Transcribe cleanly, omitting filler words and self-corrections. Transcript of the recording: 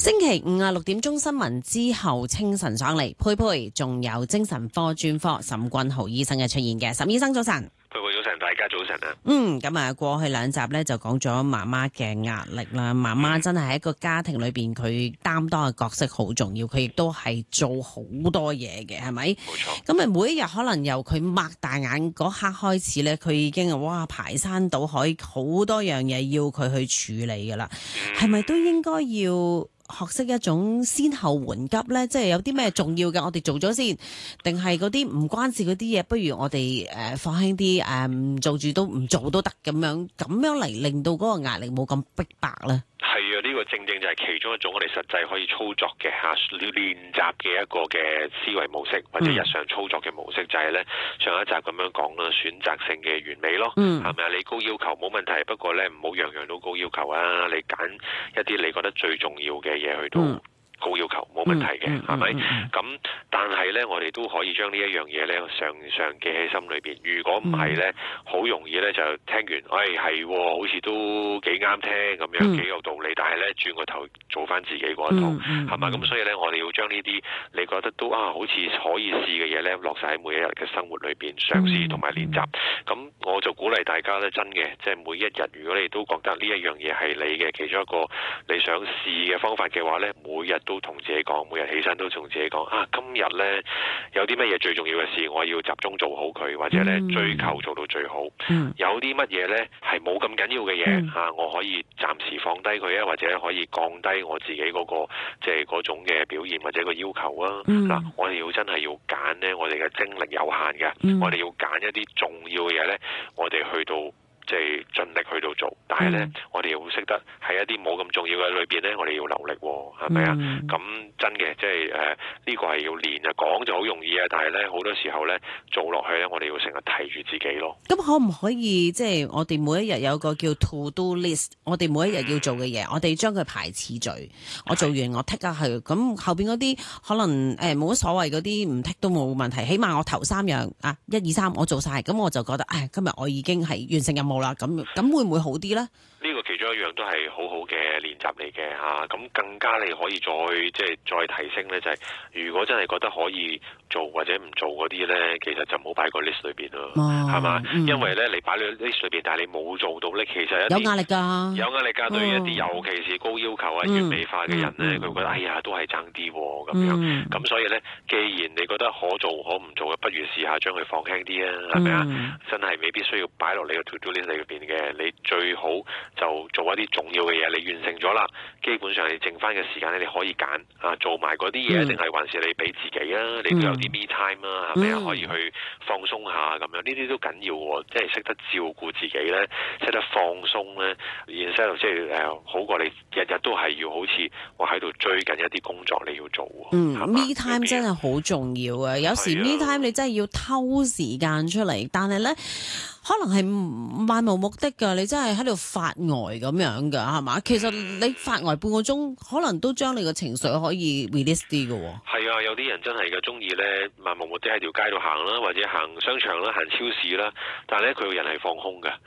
星期五啊6點鐘新聞之後，清晨上嚟，佩佩仲有精神科專科沈君豪醫生嘅出現嘅。沈醫生早晨。 佩佩早晨，大家早晨啊。 咁啊，過去2集咧就講咗媽媽嘅壓力啦。媽媽真係喺一個家庭裏邊，佢擔當嘅角色好重要，佢亦都係做好多嘢嘅，係咪？ 冇錯。 咁啊，每一日可能由佢擘大眼嗰刻開始咧，佢已經排山倒海，好多樣嘢要佢去處理噶啦。係咪都應該要學識一種先後緩急呢？即係有啲咩重要嘅，我哋做咗先，定係嗰啲唔關事嗰啲嘢，不如我哋放輕啲，做住都唔做都得咁樣嚟令到嗰個壓力冇咁逼迫呢？ 係啊，呢個正正就係其中一種我哋實際可以操作嘅練習嘅一個嘅思維模式，或者日常操作嘅模式，就係呢上一集咁樣講啦，選擇性嘅完美咯，係咪啊？你高要求冇問題，不過呢唔好樣樣都高要求啊！你揀一啲你覺得最重要嘅嘢去到高要求冇問題嘅，係咪？咁但係呢，我哋都可以將呢一樣嘢呢常記喺心裏邊。如果唔係呢，好容易呢就聽完，係好似都幾啱聽咁樣，幾有道理。但係呢，轉個頭做翻自己嗰一套，係嘛？咁所以呢，我哋要將呢啲你覺得都好似可以試嘅嘢呢，落晒喺每一日嘅生活裏邊嘗試同埋練習。咁我就鼓勵大家呢，真嘅，即係每一日，如果你都覺得呢一樣嘢係你嘅其中一個你想試嘅方法嘅話呢，每日都同自己講，每日起身都同自己講今日呢，有啲乜嘢最重要嘅事，我要集中做好佢，或者呢追求做到最好。有啲乜嘢呢係冇咁緊要嘅嘢我可以暫時放低佢啊，或者可以降低我自己嗰個即係嗰種嘅表現或者個要求啊。我哋要真係要揀呢，我哋嘅精力有限嘅，我哋要揀一啲重要嘅嘢呢，我哋去到即係盡力去到做，但係呢，我哋要識得喺一啲冇咁重要嘅裏邊呢，我哋要留力係咪啊？咁真嘅，即係呢個係要練啊，講就好容易啊，但係呢，好多時候呢，做落去呢，我哋要成日提住自己咯。 咁可唔可以即係我哋每一日有個叫 to do list， 我哋每一日要做嘅嘢，我哋將佢排次序，我做完我剔下去，咁後邊嗰啲可能冇乜所謂，嗰啲唔剔都冇問題，起碼我頭3樣1、2、3我做晒，咁我就覺得今日我已經係完成任務啦，咁會唔會好啲呢？ 呢個其中一樣都係好好嘅練習嚟嘅嚇，咁更加你可以再提升呢，就係如果真係覺得可以做或者唔做嗰啲呢，其實就唔好擺個 list 裏邊咯，係嘛？因為呢，你擺喺 list 裏邊，但係你冇做到呢，其實有壓力㗎，有壓力㗎。對於一啲尤其是高要求完美化嘅人呢，佢覺得哎呀都係爭啲咁樣，咁所以呢，既然你覺得可做可唔做嘅，不如試下將佢放輕啲啊，係咪啊？真係未必需要擺落你個 to do list 裏邊嘅，你最好就做一啲重要嘅嘢，你完成咗啦，基本上你剩翻嘅時間咧，你可以揀做埋嗰啲嘢，定係還是你俾自己啊？你都有啲 me time 啊，係咪啊？可以去放鬆下咁樣，呢啲都緊要喎，即係識得照顧自己咧，識得放鬆咧，然之後即係好過你日日都係要好似我喺度追緊一啲工作你要做喎。 me time 真係好重要啊！有時 me time 你真係要偷時間出嚟，但係咧，可能係漫無目的㗎，你真係喺度發呆咁樣㗎，係嘛？其實你發呆半個鐘，可能都將你個情緒可以 release 啲㗎喎。 係啊，有啲人真係嘅中意咧漫無目的喺條街度行啦，或者行商場啦、行超市啦，但係咧佢個人係放空㗎。